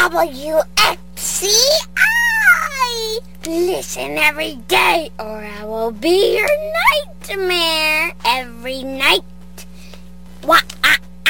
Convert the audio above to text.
WXCI! Listen every day or I will be your nightmare every night.